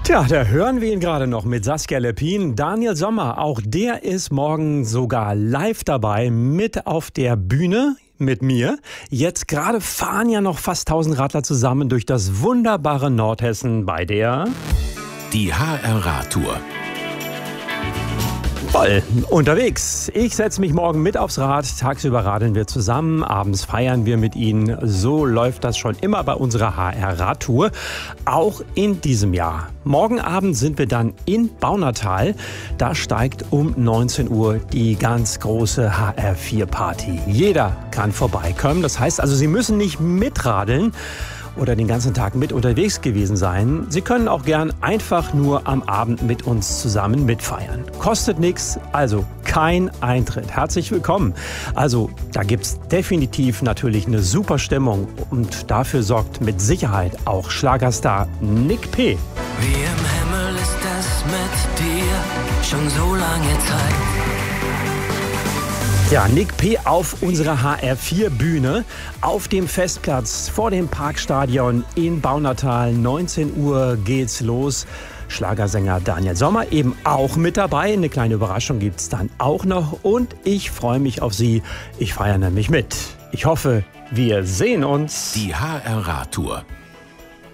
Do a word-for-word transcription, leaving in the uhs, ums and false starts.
Tja, da hören wir ihn gerade noch mit Saskia Leppin. Daniel Sommer, auch der ist morgen sogar live dabei, mit auf der Bühne mit mir. Jetzt gerade fahren ja noch fast tausend Radler zusammen durch das wunderbare Nordhessen bei der... Die H R-Radtour. Voll unterwegs. Ich setze mich morgen mit aufs Rad. Tagsüber radeln wir zusammen, abends feiern wir mit Ihnen. So läuft das schon immer bei unserer H R-Radtour. Auch in diesem Jahr. Morgen Abend sind wir dann in Baunatal. Da steigt um neunzehn Uhr die ganz große H R vier Party. Jeder kann vorbeikommen. Das heißt also, Sie müssen nicht mitradeln oder den ganzen Tag mit unterwegs gewesen sein. Sie können auch gern einfach nur am Abend mit uns zusammen mitfeiern. Kostet nichts, also kein Eintritt. Herzlich willkommen. Also da gibt's definitiv natürlich eine super Stimmung und dafür sorgt mit Sicherheit auch Schlagerstar Nick P. Wie im Himmel ist es mit dir schon so lange Zeit. Ja, Nick P. auf unserer H R vier Bühne auf dem Festplatz vor dem Parkstadion in Baunatal. neunzehn Uhr geht's los. Schlagersänger Daniel Sommer eben auch mit dabei. Eine kleine Überraschung gibt's dann auch noch. Und ich freue mich auf Sie. Ich feiere nämlich mit. Ich hoffe, wir sehen uns. Die H R-Radtour.